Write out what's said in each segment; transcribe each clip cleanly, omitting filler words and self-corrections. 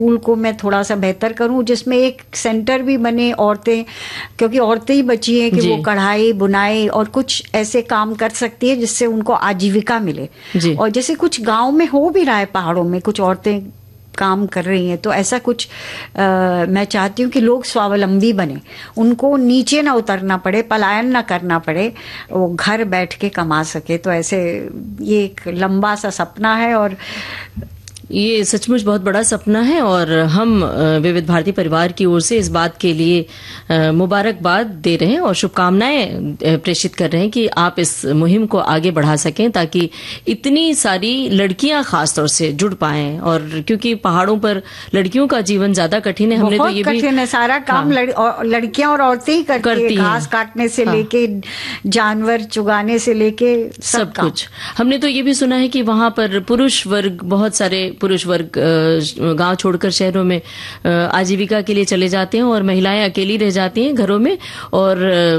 School को मैं थोड़ा सा बेहतर करूं, जिसमें एक सेंटर भी बने औरतें, क्योंकि औरतें ही बची हैं कि वो कढ़ाई बुनाई और कुछ ऐसे काम कर सकती है जिससे उनको आजीविका मिले। और जैसे कुछ गांव में हो भी रहा है, पहाड़ों में कुछ औरतें काम कर रही हैं, तो ऐसा कुछ मैं चाहती हूँ कि लोग स्वावलंबी बने, उनको नीचे ना उतरना पड़े, पलायन ना करना पड़े, वो घर बैठ के कमा सके। तो ऐसे ये एक लंबा सा सपना है और ये सचमुच बहुत बड़ा सपना है और हम विविध भारती परिवार की ओर से इस बात के लिए मुबारकबाद दे रहे हैं और शुभकामनाएं प्रेषित कर रहे हैं कि आप इस मुहिम को आगे बढ़ा सकें, ताकि इतनी सारी लड़कियां खास तौर से जुड़ पाएं। और क्योंकि पहाड़ों पर लड़कियों का जीवन ज्यादा कठिन है, हमने तो ये कठिन है, सारा काम लड़कियां और औरतें ही करती हैं, घास काटने से लेके जानवर चुगाने से लेके सब कुछ। हमने तो ये भी सुना है कि वहां पर पुरुष वर्ग, बहुत सारे पुरुष वर्ग गांव छोड़कर शहरों में आजीविका के लिए चले जाते हैं और महिलाएं अकेली रह जाती हैं घरों में। और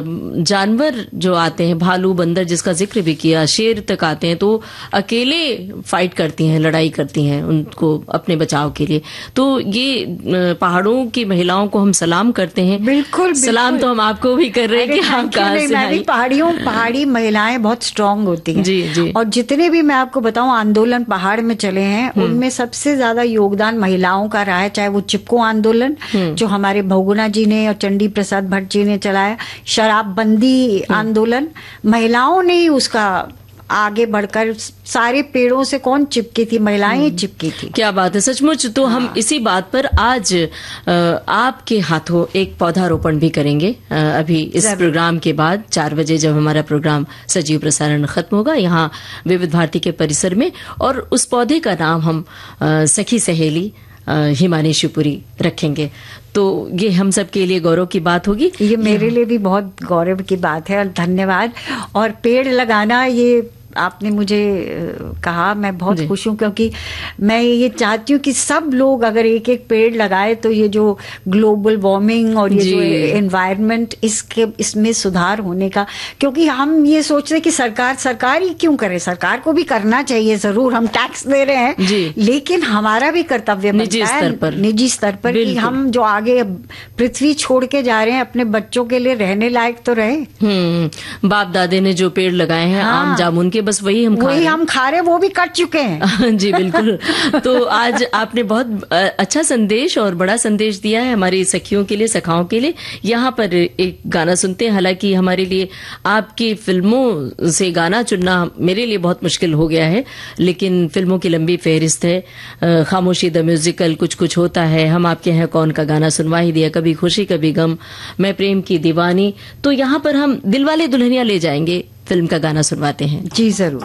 जानवर जो आते हैं, भालू बंदर जिसका जिक्र भी किया, शेर तक आते हैं, तो अकेले फाइट करती हैं, लड़ाई करती हैं उनको अपने बचाव के लिए। तो ये पहाड़ों की महिलाओं को हम सलाम करते हैं। बिल्कुल सलाम तो हम आपको भी कर रहे हैं कि आप कहाँ से आई। पहाड़ी महिलाएं बहुत स्ट्रांग होती हैं। जी। और जितने भी मैं आपको बताऊं आंदोलन पहाड़ में चले हैं, उनमें सबसे ज्यादा योगदान महिलाओं का रहा है, चाहे वो चिपको आंदोलन जो हमारे बहुगुणा जी ने और चंडी प्रसाद भट्ट जी ने चलाया, शराबबंदी आंदोलन, महिलाओं ने ही उसका आगे बढ़कर, सारे पेड़ों से कौन चिपकी थी, महिलाएं ही चिपकी थी। क्या बात है, सचमुच। तो हम इसी बात पर आज आपके हाथों एक पौधारोपण भी करेंगे अभी इस प्रोग्राम के बाद 4 बजे, जब हमारा प्रोग्राम सजीव प्रसारण खत्म होगा यहाँ विविध भारती के परिसर में। और उस पौधे का नाम हम सखी सहेली हिमानी शिवपुरी रखेंगे। तो ये हम सब के लिए गौरव की बात होगी। ये मेरे लिए भी बहुत गौरव की बात है और धन्यवाद। और पेड़ लगाना, ये आपने मुझे कहा, मैं बहुत खुश हूँ, क्योंकि मैं ये चाहती हूँ कि सब लोग अगर एक एक पेड़ लगाए तो ये जो ग्लोबल वार्मिंग और ये जो एनवायरनमेंट, इसमें सुधार होने का, क्योंकि हम ये सोच रहे कि सरकार ही क्यों करे, सरकार को भी करना चाहिए जरूर, हम टैक्स दे रहे हैं, लेकिन हमारा भी कर्तव्य निजी स्तर पर कि हम जो आगे पृथ्वी छोड़ के जा रहे हैं, अपने बच्चों के लिए रहने लायक तो रहे। बाप दादे ने जो पेड़ लगाए हैं, आम जामुन के, बस वही हम खा रहे, वो भी कट चुके हैं। जी बिल्कुल। तो आज आपने बहुत अच्छा संदेश और बड़ा संदेश दिया है हमारी सखियों के लिए, सखाओं के लिए। यहाँ पर एक गाना सुनते हैं। हालांकि हमारे लिए आपकी फिल्मों से गाना चुनना मेरे लिए बहुत मुश्किल हो गया है, लेकिन फिल्मों की लंबी फहरिस्त है। खामोशी द म्यूजिकल, कुछ कुछ होता है, हम आपके हैं कौन का गाना सुनवा ही दिया, कभी खुशी कभी गम, मैं प्रेम की दीवानी। तो यहाँ पर हम दिलवाले दुल्हनिया ले जाएंगे फिल्म का गाना सुनवाते हैं। जी जरूर।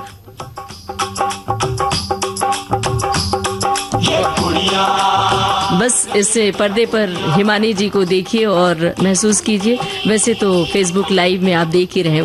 बस इस पर्दे पर हिमानी जी को देखिए और महसूस कीजिए। वैसे तो फेसबुक लाइव में आप देख ही रहे